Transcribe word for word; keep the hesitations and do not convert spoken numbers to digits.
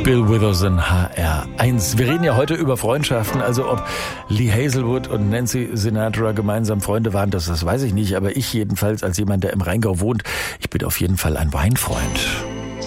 Bill Withers in H R eins. Wir reden ja heute über Freundschaften, also ob Lee Hazelwood und Nancy Sinatra gemeinsam Freunde waren, das, das weiß ich nicht, aber ich jedenfalls als jemand, der im Rheingau wohnt, ich bin auf jeden Fall ein Weinfreund.